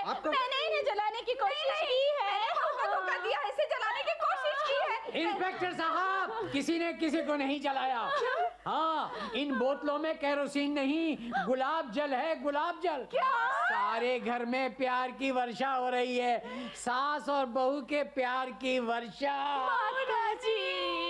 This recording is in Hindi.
मैंने इन्हें जलाने की कोशिश की है। धोखा दिया है, इसे जलाने की कोशिश की है। इंस्पेक्टर साहब, किसी ने किसी को नहीं जलाया। हाँ, इन बोतलों में केरोसिन नहीं, गुलाब जल है, गुलाब जल। क्या? सारे घर में प्यार की वर्षा हो रही है, सास और बहू के प्यार की वर्षा। माता जी।